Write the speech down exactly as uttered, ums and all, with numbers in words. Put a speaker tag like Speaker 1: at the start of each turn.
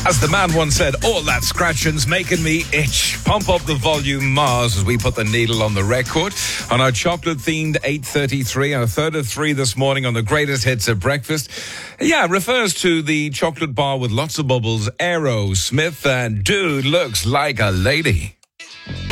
Speaker 1: As the man once said, all that scratching's making me itch. Pump up the volume, Mars, as we put the needle on the record on our chocolate-themed eight thirty-three, our third of three this morning on the greatest hits of breakfast. Yeah, refers to the chocolate bar with lots of bubbles, Aerosmith, and Dude Looks Like a Lady.